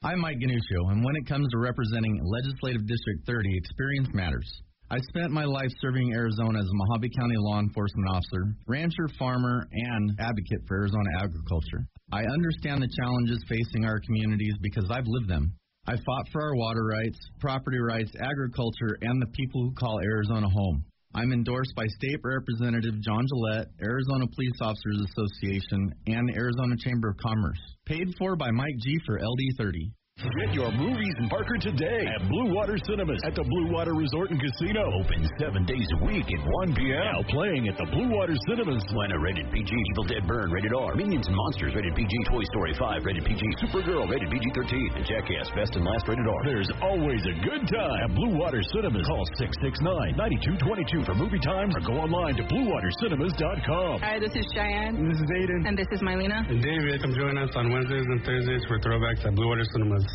I'm Mike Ganuccio, and when it comes to representing Legislative District 30, experience matters. I spent my life serving Arizona as a Mojave County law enforcement officer, rancher, farmer, and advocate for Arizona agriculture. I understand the challenges facing our communities because I've lived them. I fought for our water rights, property rights, agriculture, and the people who call Arizona home. I'm endorsed by State Representative John Gillette, Arizona Police Officers Association, and the Arizona Chamber of Commerce. Paid for by Mike G. for LD30. Get your movies in Parker today at Blue Water Cinemas at the Blue Water Resort and Casino. Open 7 days a week at 1 p.m. Now playing at the Blue Water Cinemas. Lana rated PG, Evil Dead Burn rated R, Minions and Monsters rated PG, Toy Story 5 rated PG, Supergirl rated PG-13, and Jackass Best and Last rated R. There's always a good time at Blue Water Cinemas. Call 669-9222 for movie times or go online to BlueWaterCinemas.com. Hi, this is Cheyenne. This is Aiden. And this is Mylena. And David. Come join us on Wednesdays and Thursdays for throwbacks at Blue Water Cinemas.